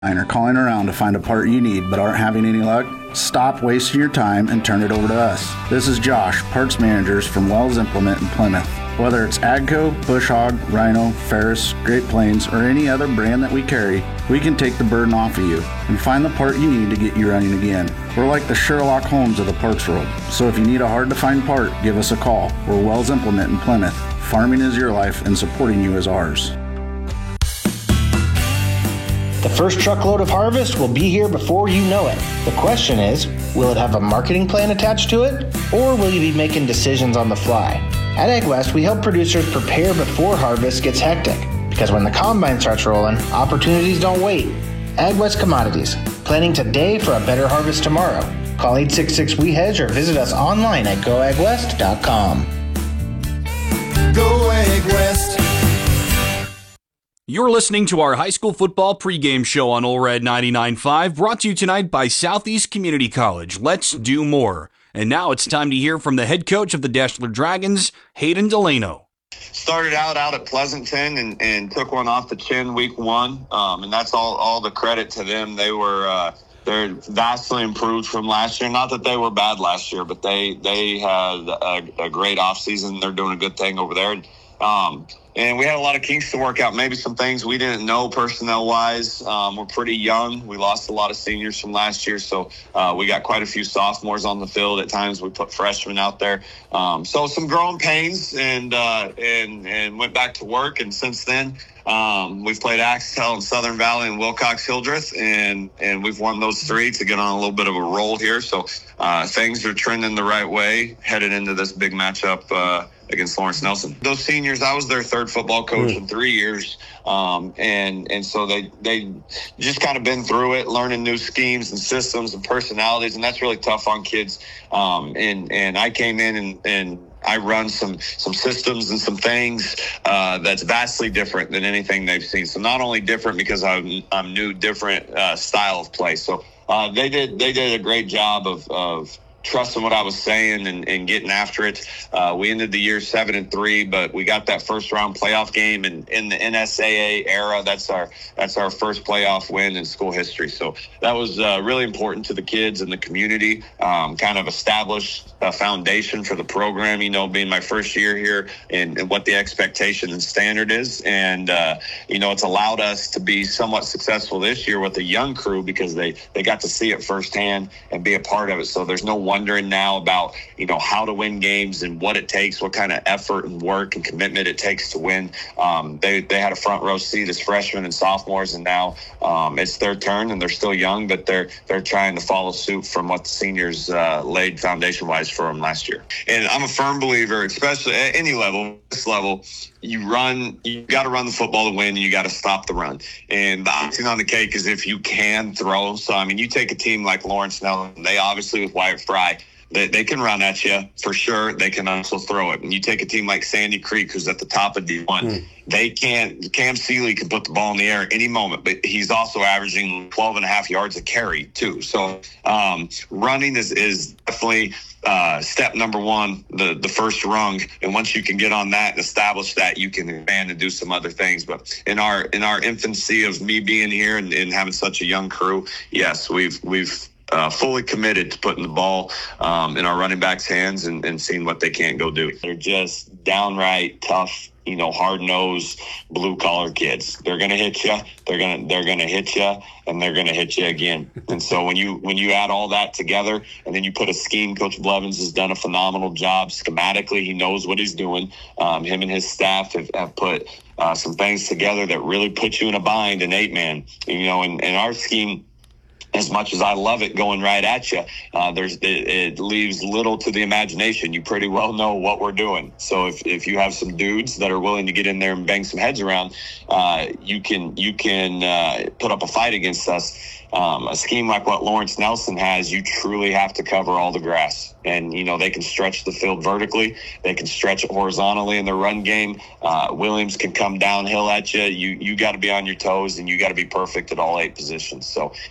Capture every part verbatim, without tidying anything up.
Or calling around to find a part you need but aren't having any luck? Stop wasting your time and turn it over to us. This is Josh, parts managers from Wells Implement in Plymouth. Whether it's AGCO, Bush Hog, Rhino, Ferris, Great Plains, or any other brand that we carry, we can take the burden off of you and find the part you need to get you running again. We're like the Sherlock Holmes of the parts world, so if you need a hard-to-find part, give us a call. We're Wells Implement in Plymouth. Farming is your life and supporting you is ours. The first truckload of harvest will be here before you know it. The question is, will it have a marketing plan attached to it, or will you be making decisions on the fly? At AgWest, we help producers prepare before harvest gets hectic, because when the combine starts rolling, opportunities don't wait. AgWest Commodities, planning today for a better harvest tomorrow. Call eight six six, W E hedge or visit us online at go ag west dot com. Go AgWest. You're listening to our high school football pregame show on O R A D ninety-nine point five, brought to you tonight by Southeast Community College. Let's do more. And now it's time to hear from the head coach of the Deshler Dragons, Hayden Delano. Started out out at Pleasanton and, and took one off the chin week one, um, and that's all, all the credit to them. They were uh, they're vastly improved from last year. Not that they were bad last year, but they they had a, a great offseason. They're doing a good thing over there. And, um, And we had a lot of kinks to work out, maybe some things we didn't know personnel-wise. Um, we're pretty young. We lost a lot of seniors from last year, so uh, we got quite a few sophomores on the field. At times we put freshmen out there. Um, so some growing pains, and, uh, and, and went back to work. And since then, um, we've played Axtell and Southern Valley and Wilcox-Hildreth, and, and we've won those three to get on a little bit of a roll here. So uh, things are trending the right way headed into this big matchup uh, against Lawrence Nelson. Those seniors, I was their third football coach mm. in three years. Um, and, and so they, they just kind of been through it, learning new schemes and systems and personalities. And that's really tough on kids. Um, and, and I came in and, and I run some, some systems and some things, uh, that's vastly different than anything they've seen. So not only different because I'm, I'm new, different, uh, style of play. So, uh, they did, they did a great job of, of, trusting what I was saying and, and getting after it. Uh, we ended the year seven and three, but we got that first round playoff game, and in the N S A A era, that's our that's our first playoff win in school history. So that was uh, really important to the kids and the community. Um, kind of established a foundation for the program. You know, being my first year here, and, and what the expectation and standard is, and uh, you know, it's allowed us to be somewhat successful this year with a young crew because they they got to see it firsthand and be a part of it. So there's no wondering now about, you know, how to win games and what it takes, what kind of effort and work and commitment it takes to win. Um, they, they had a front row seat as freshmen and sophomores, and now um, it's their turn, and they're still young, but they're they're trying to follow suit from what the seniors uh, laid foundation-wise for them last year. And I'm a firm believer, especially at any level, this level, you run, you got to run the football to win, and you got to stop the run. And the icing on the cake is if you can throw. So, I mean, you take a team like Lawrence Nelson, they obviously with Wyatt Fry, They, they can run at you for sure. They can also throw it. And you take a team like Sandy Creek, who's at the top of D one. Mm. They can't. Cam Seeley can put the ball in the air at any moment, but he's also averaging twelve and a half yards a carry too. So um, running is, is definitely uh, step number one, the, the first rung. And once you can get on that and establish that, you can expand and do some other things. But in our in our infancy of me being here and, and having such a young crew, yes, we've we've. Uh, fully committed to putting the ball um, in our running backs' hands and, and seeing what they can't go do. They're just downright tough, you know, hard-nosed, blue-collar kids. They're going to hit you. They're going to they're going to hit you, and they're going to hit you again. And so when you when you add all that together, and then you put a scheme, Coach Blevins has done a phenomenal job schematically. He knows what he's doing. Um, him and his staff have, have put uh, some things together that really put you in a bind, an eight-man. You know, and, and our scheme, as much as I love it going right at you, uh, there's it, it leaves little to the imagination. You pretty well know what we're doing. So if, if you have some dudes that are willing to get in there and bang some heads around, uh, you can you can uh, put up a fight against us. Um, a scheme like what Lawrence Nelson has, you truly have to cover all the grass. And, you know, they can stretch the field vertically. They can stretch it horizontally in the run game. Uh, Williams can come downhill at you. You you got to be on your toes, and you got to be perfect at all eight positions. So um,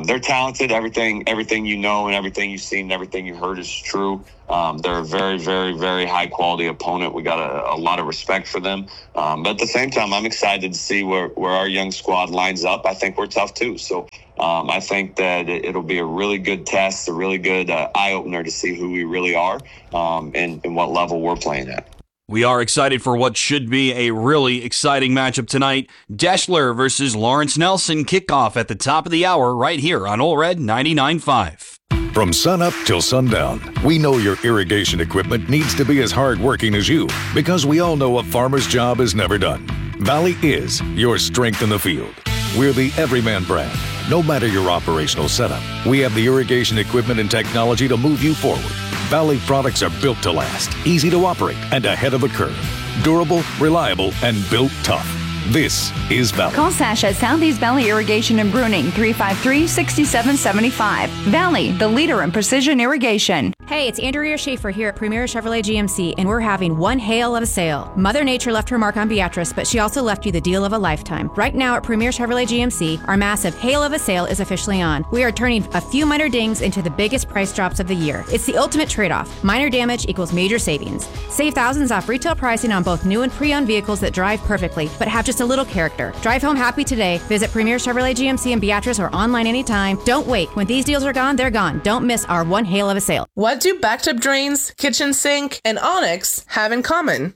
they're talented. Everything, everything you know and everything you've seen and everything you heard is true. Um, they're a very, very, very high-quality opponent. We got a, a lot of respect for them. Um, but at the same time, I'm excited to see where, where our young squad lines up. I think we're tough, too. So um, I think that it, it'll be a really good test, a really good uh, eye-opener to see who we really are um, and, and what level we're playing at. We are excited for what should be a really exciting matchup tonight. Deshler versus Lawrence Nelson, kickoff at the top of the hour right here on Ole Red ninety-nine point five. From sunup till sundown, we know your irrigation equipment needs to be as hardworking as you, because we all know a farmer's job is never done. Valley is your strength in the field. We're the Everyman brand. No matter your operational setup, we have the irrigation equipment and technology to move you forward. Valley products are built to last, easy to operate, and ahead of the curve. Durable, reliable, and built tough. This is Valley. Call Sash at Southeast Valley Irrigation and Bruning, three five three, six seven seven five. Valley, the leader in precision irrigation. Hey, it's Andrea Schaefer here at Premier Chevrolet G M C, and we're having one hail of a sale. Mother Nature left her mark on Beatrice, but she also left you the deal of a lifetime. Right now at Premier Chevrolet G M C, our massive hail of a sale is officially on. We are turning a few minor dings into the biggest price drops of the year. It's the ultimate trade-off. Minor damage equals major savings. Save thousands off retail pricing on both new and pre-owned vehicles that drive perfectly, but have just a little character. Drive home happy today. Visit Premier Chevrolet G M C in Beatrice or online anytime. Don't wait. When these deals are gone, they're gone. Don't miss our one hail of a sale. What do bathtub drains, kitchen sink, and Onyx have in common?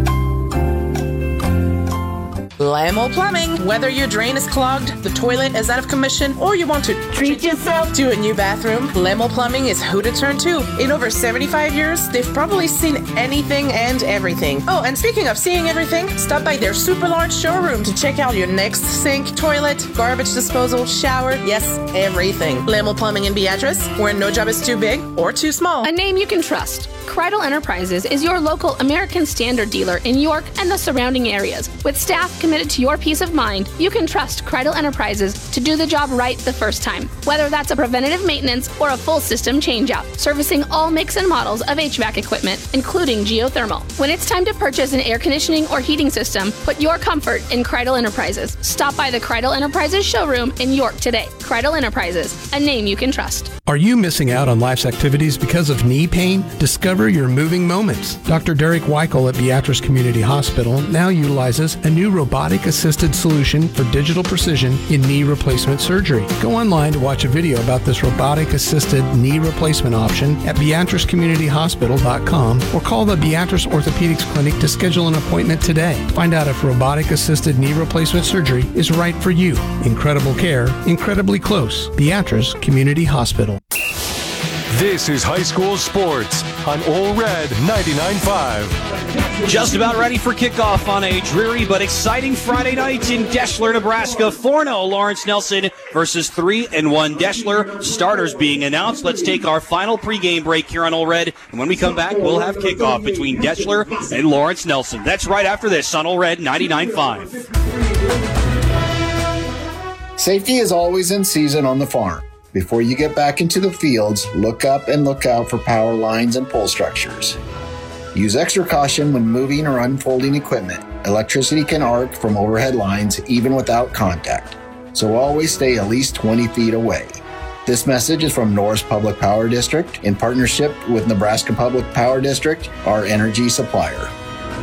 Lamo Plumbing. Whether your drain is clogged, the toilet is out of commission, or you want to treat yourself to a new bathroom, Lamo Plumbing is who to turn to. In over seventy-five years, they've probably seen anything and everything. Oh, and speaking of seeing everything, stop by their super large showroom to check out your next sink, toilet, garbage disposal, shower, yes, everything. Lamo Plumbing in Beatrice, where no job is too big or too small. A name you can trust. Kreidel Enterprises is your local American Standard dealer in York and the surrounding areas. With staff committed to your peace of mind, you can trust Kreidel Enterprises to do the job right the first time. Whether that's a preventative maintenance or a full system changeout, servicing all makes and models of H V A C equipment, including geothermal. When it's time to purchase an air conditioning or heating system, put your comfort in Kreidel Enterprises. Stop by the Kreidel Enterprises showroom in York today. Kreidel Enterprises, a name you can trust. Are you missing out on life's activities because of knee pain? Discover your moving moments. Doctor Derek Weichel at Beatrice Community Hospital now utilizes a new robotic-assisted solution for digital precision in knee replacement surgery. Go online to watch a video about this robotic-assisted knee replacement option at beatrice community hospital dot com or call the Beatrice Orthopedics Clinic to schedule an appointment today. Find out if robotic-assisted knee replacement surgery is right for you. Incredible care, incredibly close. Beatrice Community Hospital. This is high school sports on Ole Red ninety-nine point five. Just about ready for kickoff on a dreary but exciting Friday night in Deshler, Nebraska. four and oh Lawrence Nelson versus three and one Deshler. Starters being announced. Let's take our final pregame break here on Ole Red. And when we come back, we'll have kickoff between Deshler and Lawrence Nelson. That's right after this on Ole Red ninety-nine point five. Safety is always in season on the farm. Before you get back into the fields, look up and look out for power lines and pole structures. Use extra caution when moving or unfolding equipment. Electricity can arc from overhead lines even without contact, so always stay at least twenty feet away. This message is from Norris Public Power District in partnership with Nebraska Public Power District, our energy supplier.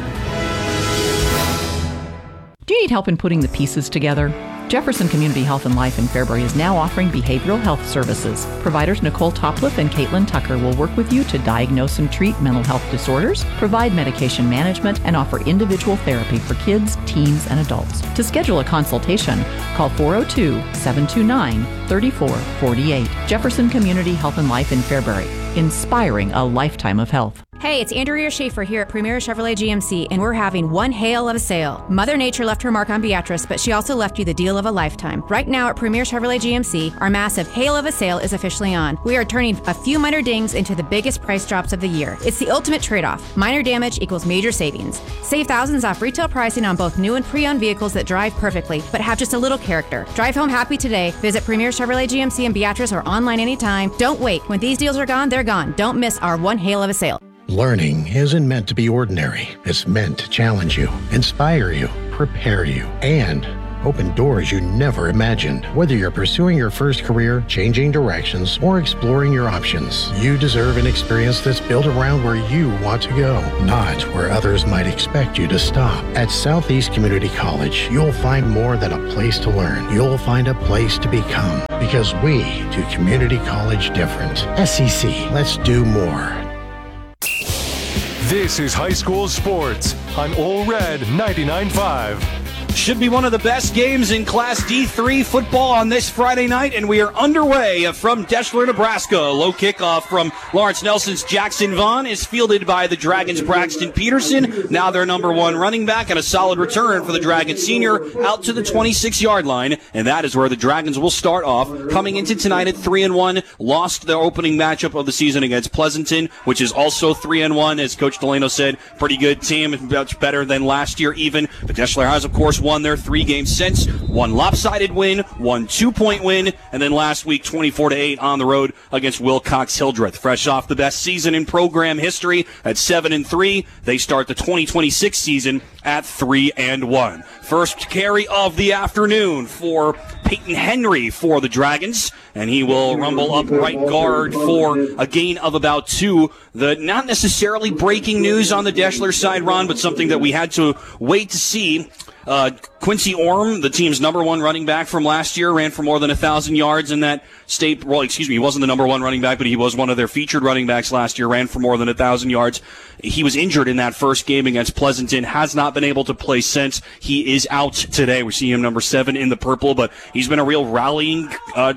Do you need help in putting the pieces together? Jefferson Community Health and Life in Fairbury is now offering behavioral health services. Providers Nicole Topliff and Caitlin Tucker will work with you to diagnose and treat mental health disorders, provide medication management, and offer individual therapy for kids, teens, and adults. To schedule a consultation, call four oh two, seven two nine, three four four eight. Jefferson Community Health and Life in Fairbury, inspiring a lifetime of health. Hey, it's Andrea Schaefer here at Premier Chevrolet G M C, and we're having one hail of a sale. Mother Nature left her mark on Beatrice, but she also left you the deal of a lifetime. Right now at Premier Chevrolet G M C, our massive hail of a sale is officially on. We are turning a few minor dings into the biggest price drops of the year. It's the ultimate trade-off. Minor damage equals major savings. Save thousands off retail pricing on both new and pre-owned vehicles that drive perfectly, but have just a little character. Drive home happy today. Visit Premier Chevrolet G M C in Beatrice or online anytime. Don't wait. When these deals are gone, they're gone. Don't miss our one hail of a sale. Learning isn't meant to be ordinary. It's meant to challenge you, inspire you, prepare you, and open doors you never imagined. Whether you're pursuing your first career, changing directions, or exploring your options, you deserve an experience that's built around where you want to go, not where others might expect you to stop. At Southeast Community College, you'll find more than a place to learn. You'll find a place to become, because we do community college different. S E C, let's do more. This is high school sports on Ole Red ninety-nine point five. Should be one of the best games in Class D three football on this Friday night, and we are underway from Deshler, Nebraska. Low kickoff from Lawrence Nelson's Jackson Vaughn is fielded by the Dragons' Braxton Peterson, now their number one running back, and a solid return for the Dragons senior out to the twenty-six-yard line, and that is where the Dragons will start off, coming into tonight at three and one, lost their opening matchup of the season against Pleasanton, which is also three and one, as Coach Delano said, pretty good team, much better than last year even, but Deshler has, of course, won their three games since, one lopsided win, one two-point win, and then last week twenty-four to eight on the road against Wilcox Hildreth. Fresh off the best season in program history at seven and three, they start the twenty twenty-six season at three and one. First carry of the afternoon for Peyton Henry for the Dragons, and he will rumble up right guard for a gain of about two. The not necessarily breaking news on the Deshler side, Ron, but something that we had to wait to see. Uh, Quincy Orm, the team's number one running back from last year, ran for more than a thousand yards in that state. Well, excuse me, he wasn't the number one running back, but he was one of their featured running backs last year, ran for more than a thousand yards. He was injured in that first game against Pleasanton, has not been able to play since. He is out today. We see him number seven in the purple, but he's been a real rallying, uh,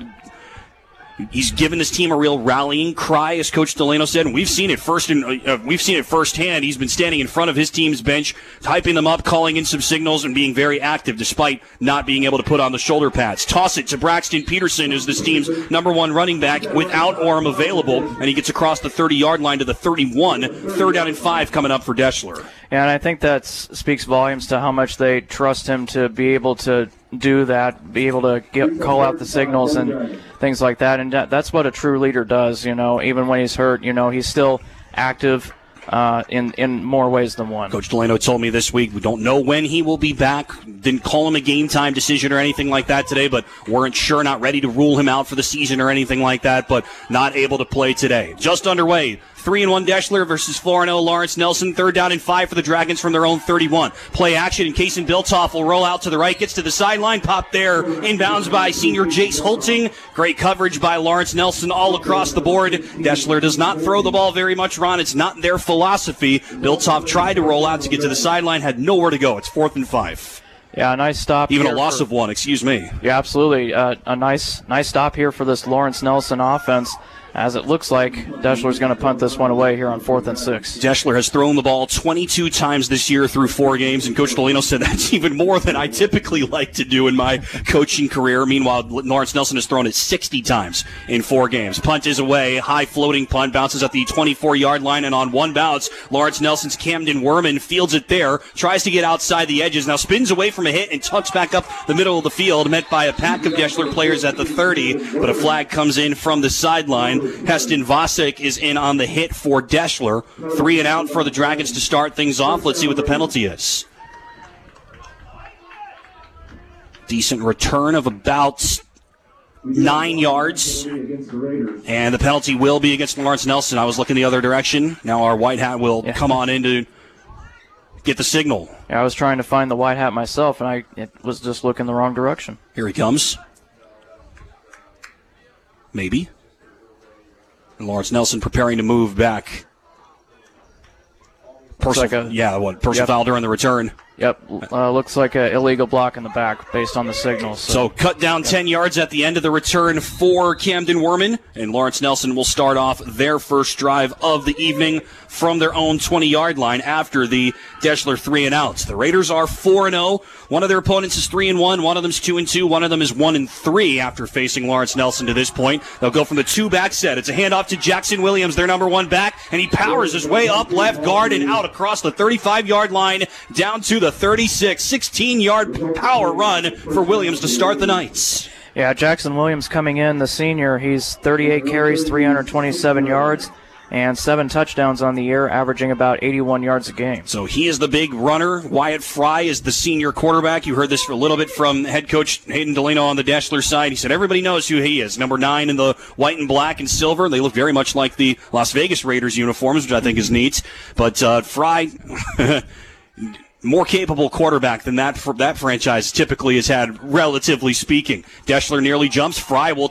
He's given his team a real rallying cry, as Coach Delano said, and we've seen it first. In, uh, we've seen it firsthand. He's been standing in front of his team's bench, hyping them up, calling in some signals, and being very active despite not being able to put on the shoulder pads. Toss it to Braxton Peterson, who's this team's number one running back, without Orm available, and he gets across the thirty-yard line to the thirty-one. Third down and five coming up for Deshler. Yeah, and I think that speaks volumes to how much they trust him to be able to do that, be able to get, call out the signals and things like that. And that's what a true leader does, you know, even when he's hurt, you know, he's still active uh, in, in more ways than one. Coach Delano told me this week, we don't know when he will be back. Didn't call him a game time decision or anything like that today, but weren't sure, not ready to rule him out for the season or anything like that, but not able to play today. Just underway. Three and one Deshler versus four and oh Lawrence Nelson. Third down and five for the Dragons from their own thirty-one. Play action, and Kason Biltoff will roll out to the right, gets to the sideline, pop there, inbounds by senior Jace Holting. Great coverage by Lawrence Nelson all across the board. Deshler does not throw the ball very much, Ron. It's not their philosophy. Biltoff tried to roll out to get to the sideline, had nowhere to go. It's fourth and five. Yeah, a nice stop. Even a loss for, of one, excuse me. Yeah, absolutely. Uh, a nice, nice stop here for this Lawrence Nelson offense, as it looks like Deshler's going to punt this one away here on fourth and six. Deshler has thrown the ball twenty-two times this year through four games, and Coach Delano said that's even more than I typically like to do in my coaching career. Meanwhile, Lawrence Nelson has thrown it sixty times in four games. Punt is away. High floating punt bounces at the twenty-four-yard line, and on one bounce, Lawrence Nelson's Camden Werman fields it there, tries to get outside the edges, now spins away from a hit and tucks back up the middle of the field, met by a pack of Deshler players at the thirty, but a flag comes in from the sideline. Heston Vosek is in on the hit for Deshler. Three and out for the Dragons to start things off. Let's see what the penalty is. Decent return of about nine yards. And the penalty will be against Lawrence Nelson. I was looking the other direction. Now our white hat will yeah. come on in to get the signal. Yeah, I was trying to find the white hat myself, and I it was just looking the wrong direction. Here he comes. Maybe. And Lawrence Nelson preparing to move back. Personal, like a, yeah, what? Personal yep. foul during the return. Yep, uh, looks like an illegal block in the back based on the signals. So, so cut down yep. ten yards at the end of the return for Camden Werman, and Lawrence Nelson will start off their first drive of the evening from their own twenty-yard line after the Deshler three and outs. The Raiders are four and oh. One of their opponents is three and one. One of them is two and two. One of them is one and three after facing Lawrence Nelson to this point. They'll go from the two back set. It's a handoff to Jackson Williams, their number one back, and he powers his way up left guard and out across the thirty-five-yard line down to the thirty-six. sixteen-yard power run for Williams to start the Knights. Yeah, Jackson Williams coming in, the senior. He's thirty-eight carries, three hundred twenty-seven yards. and seven touchdowns on the year, averaging about eighty-one yards a game. So he is the big runner. Wyatt Fry is the senior quarterback. You heard this for a little bit from head coach Hayden Delano on the Dashler side. He said everybody knows who he is. Number nine in the white and black and silver. They look very much like the Las Vegas Raiders uniforms, which I think is neat. But uh, Fry... more capable quarterback than that that franchise typically has had, relatively speaking. Deshler nearly jumps. Fry will